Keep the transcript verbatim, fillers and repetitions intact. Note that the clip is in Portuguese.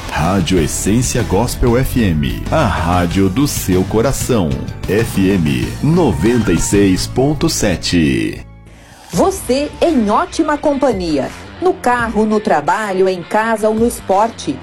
Rádio Essência Gospel F M, a rádio do seu coração. F M noventa e seis ponto sete. Você em ótima companhia. No carro, no trabalho, em casa ou no esporte.